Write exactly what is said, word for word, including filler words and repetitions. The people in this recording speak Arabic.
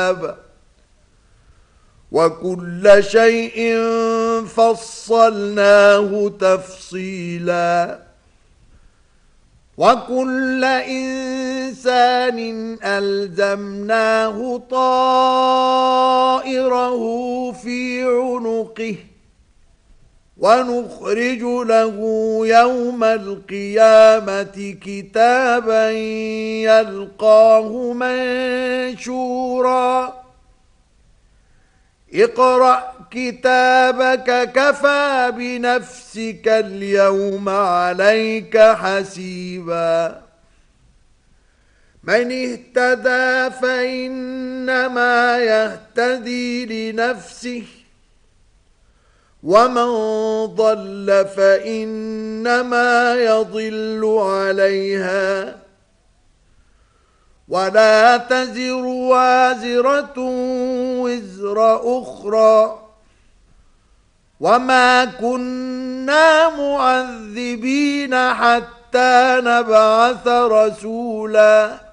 كتاب وكل شيء فصلناه تفصيلا وكل إنسان ألزمناه طائره في عنقه ونخرج له يوم القيامة كتابا يلقاه منشورا اقرأ كتابك كفى بنفسك اليوم عليك حسيبا من اهتدى فإنما يهتدي لنفسه ومن ضل فإنما يضل عليها ولا تزر وازرة وزر أخرى وما كنا معذبين حتى نبعث رسولا